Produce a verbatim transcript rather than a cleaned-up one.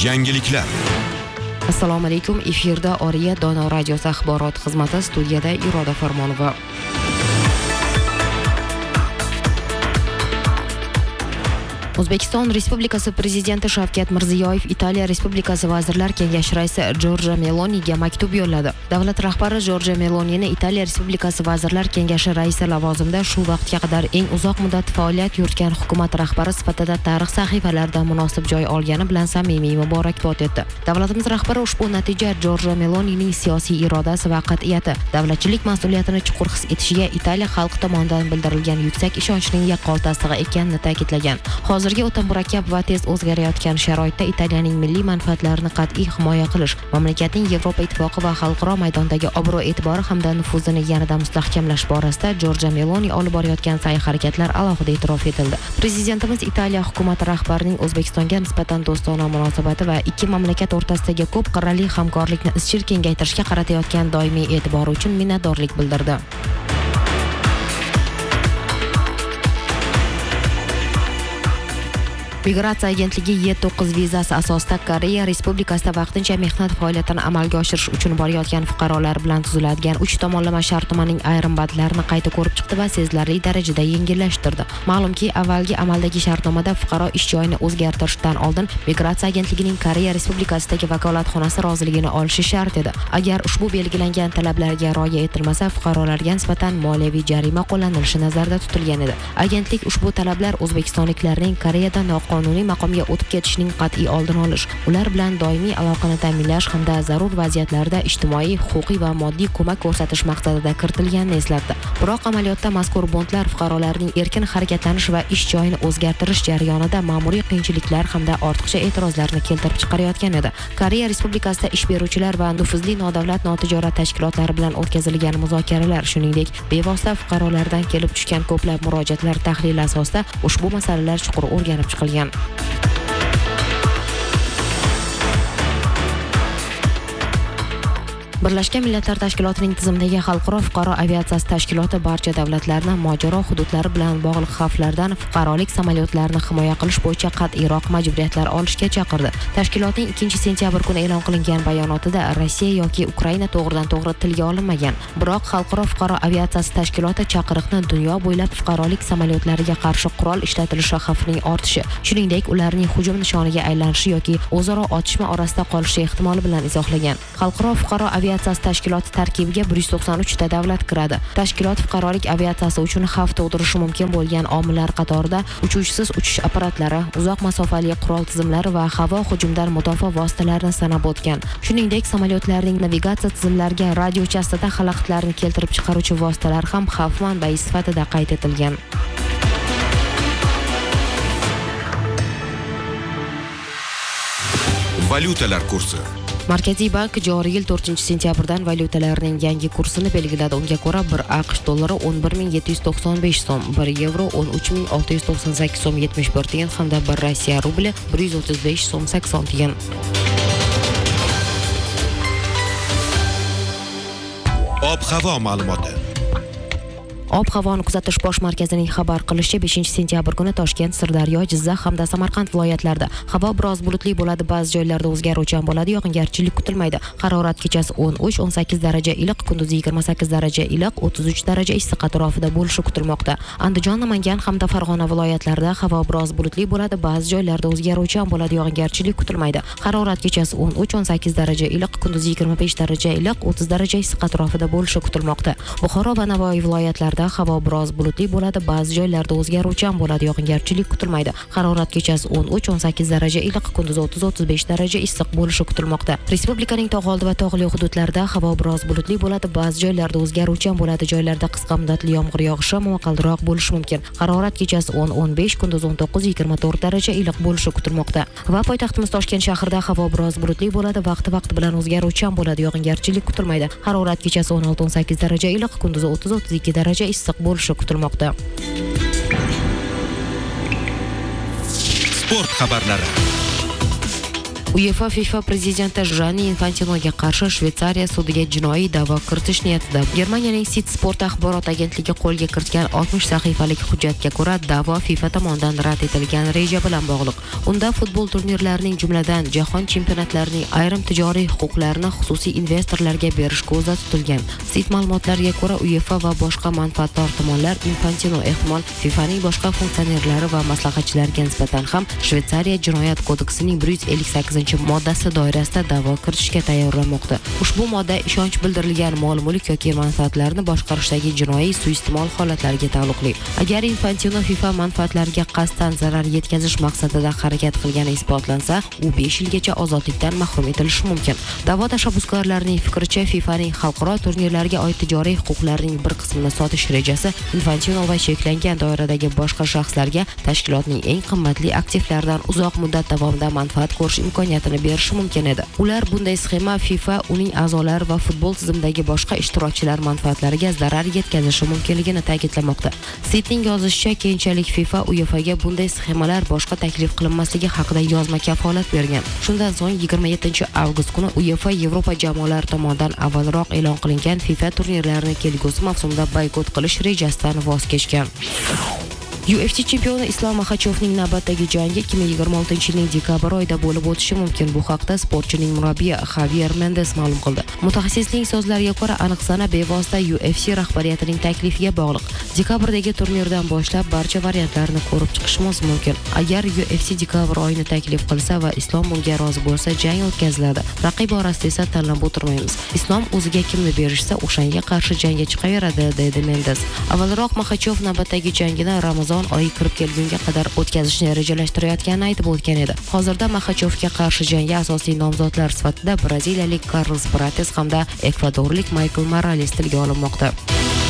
Yangiliklar. Assalomu alaykum. Efirda Oriya Dono radiosi axborot xizmati, studiyada Iroda Farmonova. O'zbekiston Respublikasi Prezidenti Shavkat Mirziyoyev Italiya Respublikasi Vazirlar Kengashi raisi Giorgia Meloniga maktub yo'lladi. Davlat rahbari Giorgia Melonini Italiya Respublikasi Vazirlar Kengashi raisi lavozimida shu vaqtga qadar eng uzoq muddat faoliyat yuritgan hukumat rahbari sifatida tarix sahifalarida munosib joy olgani bilan samimiy muborakbod etdi. Davlatimiz rahbari ushbu natija Giorgia Melonining siyosiy irodasi va qat'iyati, davlatchilik mas'uliyatini chuqur his etishiga Italiya xalqi tomonidan bildirilgan yuksak ishonchning yaqqol tasdig'i ekanini ta'kidlagan. Hozirgi o'ta murakkab va tez o'zgarayotgan sharoitda Italiyaning milliy manfaatlarini qat'iy himoya qilish, mamlakatning Yevropa Ittifoqi va xalqaro maydondagi obro'-e'tibori hamda nufuzini yanada mustahkamlash borasida Giorgia Meloni olib borayotgan sa'y-harakatlar alohida e'tirof etildi. Prezidentimiz Italiya hukumati rahbarining O'zbekistonga nisbatan do'stona munosabati va ikki mamlakat o'rtasidagi ko'p qirrali hamkorlikni izchil kengaytirishga qaratayotgan doimiy e'tibori uchun minnatdorlik bildirdi. Migratsiya agentligi Y to'qqiz vizasi asosida Koreya Respublikasida vaqtincha mehnat faoliyatini amalga oshirish uchun borayotgan fuqarolar bilan tuziladigan uch tomonlama shartnomaning ayrim bandlarini qayta ko'rib chiqdi va sezilarli darajada yengillashtirdi. Ma'lumki, avvalgi amaldagi shartnomada fuqaro ish joyini o'zgartirishdan oldin Migratsiya agentligining Koreya Respublikasidagi vakolatxonasi roziligini olishi shart edi. Agar ushbu belgilangan talablarga rioya etilmasa, fuqarolarga nisbatan moliyaviy jarima qo'llanilishi nazarda tutilgan edi. Agentlik ushbu talablar o'zbekistonliklarning Koreyada qonuniy maqomga o'tib ketishining qat'iy oldini olish, ular bilan doimiy aloqani ta'minlash hamda zarur vaziyatlarda ijtimoiy, huquqiy va moddiy ko'mak ko'rsatish maqsadida kiritilganini eslatdi. Biroq amaliyotda mazkur bondlar fuqarolarning erkin harakatlanish va ish joyini o'zgartirish jarayonida ma'muriy qiyinchiliklar hamda ortiqcha e'tirozlarni keltirib chiqarayotgan edi. Koreya Respublikasida ish beruvchilar va nufuzli nodavlat notijorat tashkilotlari bilan o'tkazilgan muzokaralar, shuningdek, bevosita fuqarolardan kelib tushgan ko'plab murojaatlar tahlili asosida ushbu masalalar chuqur o'rganib chiqilgan. Birlashgan Millatlar Tashkilotining tizimidagi Xalqaro fuqaro aviatsiyasi tashkiloti barcha davlatlarni mojaro hududlari bilan bog'liq xavflardan fuqarolik samolyotlarini himoya qilish bo'yicha qat'iyroq majburiyatlar olishga chaqirdi. Tashkilotning ikkinchi sentyabr kuni e'lon qilingan bayonotida Rossiya yoki Ukraina to'g'ridan-to'g'ri tilga olinmagan. Biroq Xalqaro fuqaro aviatsiyasi tashkiloti chaqiriqni dunyo bo'ylab fuqarolik samolyotlariga qarshi qurol ishlatilishi xavfining ortishi, shuningdek, ularning hujum nishoniga aylanishi yoki o'zaro otishma orasida qolishi ehtimoli bilan izohlagan. Xalqaro fuqaro aviatsiyasi tashkiloti tarkibiga bir yuz to'qson uch ta davlat kiradi. Tashkilot fuqarolik aviatsiyasi uchun xavf tug'dirishi mumkin bo'lgan omillar qatorida uchuvchisiz uchish apparatlari, uzoq masofali qurol tizimlari va havo hujumidan mudofaa vositalarini sanab o'tgan. Shuningdek, samolyotlarning navigatsiya tizimlariga radiochastota xalaqitlarni keltirib chiqaruvchi vositalar ham xavf manbai sifatida qayd etilgan. Valyutalar kursi. Markaziy bank joriy yil to'rtinchi sentyabrdan valyutalarning yangi kursini belgiladi. Unga ko'ra, bir AQSh dollari o'n bir ming yetti yuz to'qson besh so'm, bir yevro o'n uch ming olti yuz to'qson sakkiz so'm yetmish bir tiyin hamda bir Rossiya rubli bir yuz o'ttiz besh so'm sakson tiyin. Ob-havo ma'lumoti. Ob-havoni kuzatish bosh markazining xabar qilishicha, beshinchi sentyabr kuni Toshkent, Sirdaryo, Jizzax hamda Samarqand viloyatlarida havo biroz bulutli bo'ladi, ba'zi joylarda o'zgaruvchan bo'ladi, yog'ingarchilik kutilmaydi. Harorat kechasi o'n uch o'n sakkiz daraja iliq, kunduzi yigirma sakkiz daraja iliq, o'ttiz uch daraja issiq atrofida bo'lishi kutilmoqda. Andijon, Namangan hamda Farg'ona viloyatlarida havo biroz bulutli bo'ladi, ba'zi joylarda o'zgaruvchan bo'ladi, yog'ingarchilik kutilmaydi. Harorat kechasi o'n uch o'n sakkiz daraja iliq, kunduzi yigirma besh daraja iliq, o'ttiz daraja issiq atrofida bo'lishi kutilmoqda. Buxoro va Navoiy viloyatlarida havo biroz bulutli bo'ladi, ba'zi joylarda o'zgaruvchan bo'ladi, yog'ingarchilik kutilmaydi. Harorat kechasi o'n uch o'n sakkiz daraja iliq, kunduzi o'ttiz o'ttiz besh daraja issiq bo'lishi kutilmoqda. Respublikaning tog'oldi va tog'li hududlarida havo biroz bulutli bo'ladi, ba'zi joylarda o'zgaruvchan bo'ladi, joylarda qisqa muddatli yomg'ir yog'ishi momaqaldiroq bo'lishi mumkin. Harorat kechasi o'n o'n besh, kunduzi o'n to'qqiz yigirma to'rt daraja iliq bo'lishi kutilmoqda. Va poytaxtimiz Toshkent shahrida havo biroz bulutli bo'ladi, vaqti-vaqti bilan o'zgaruvchan bo'ladi, yog'ingarchilik kutilmaydi. Harorat kechasi o'n olti o'n sakkiz daraja iliq, kunduzi o'ttiz o'ttiz ikki daraja issiq bo'lishi kutilmoqda. Sport xabarlari. UEFA FIFA prezidenti Gianni Infantinoga qarshi Shveysariya sudiga jinoiy da'vo kiritish niyatida. Germaniyaning City Sport axborot agentligi qo'lga kiritgan oltmish sahifalik hujjatga ko'ra, da'vo FIFA tomonidan rad etilgan reja bilan bog'liq. Unda futbol turnirlarining, jumladan jahon chempionatlarining ayrim tijoriy huquqlarini xususiy investorlarga berish ko'zda tutilgan. City ma'lumotlariga ko'ra, UEFA va boshqa manfaatdor tomonlar Infantino ehtimol FIFAning boshqa funksionerlari va maslahatchilariga nisbatan ham Shveysariya jinoyat kodeksining bir yuz ellik sakkizinchi moddasi doirasida da'vo kiritishga tayyorlanmoqda. Ushbu modda ishonch bildirilgan mol-mulk yoki manfaatlarni boshqarishdagi jinoiy suiiste'mol holatlariga taalluqli. Agar Infantino FIFA manfaatlariga qasddan zarar yetkazish maqsadida harakat qilgani isbotlansa, u besh yilgacha ozodlikdan mahrum etilishi mumkin. Da'vo tashabbuskorlarining fikricha, FIFAning xalqaro turnirlarga oid tijoriy huquqlarning bir qismini sotish rejasi Infantino va cheklangan doiradagi boshqa shaxslarga tashkilotning eng qimmatli aktivlaridan uzoq muddat davomida manfaat ko'rish imkoniyatini berishi mumkin edi. Ular bunday sxema FIFA, uning a'zolari va futbol tizimidagi boshqa ishtirokchilar manfaatlariga zarar yetkazishi mumkinligini ta'kidlamoqda. Sitning yozishicha, keyinchalik FIFA UEFAga bunday sxemalar boshqa taklif qilinmasligi haqida yozma kafolat bergan. Shundan so'ng yigirma yettinchi avgust kuni UEFA Yevropa jamoalari tomonidan avvalroq e'lon qilingan FIFA turnirlarini kelgusi mavsumda boykot qilish rejasidan voz kechgan. U F C chempioni Islom Maxachovning navbatdagi jangi ikki ming yigirma oltinchi yilning dekabr oyida bo'lib o'tishi mumkin. Bu haqda sportchining murabbiyi Javier Mendes ma'lum qildi. Mutaxassisning so'zlariga ko'ra, aniq sana bevosita U F C rahbariyatining taklifiga bog'liq. Dekabrdagi turnirdan boshlab barcha variantlarni ko'rib chiqishimiz mumkin. Agar U F C dekabr oyini taklif qilsa va Islom bunga rozi bo'lsa, jang o'tkaziladi. Raqib orasida esa tanlab o'tirmaymiz. Islom o'ziga kimni berishsa, o'shanga qarshi jangga chiqaveradi, dedi Mendes. Avvalroq Maxachov navbatdagi jangini Ramazon oyi kirib kelgunga qadar o'tkazishni rejalashtirayotganini aytib o'tgan edi. Hozirda Maxachovga qarshi jangga asosiy nomzodlar sifatida braziliyalik Carlos Prates hamda ekvadorlik Michael Morales tilga olinmoqda.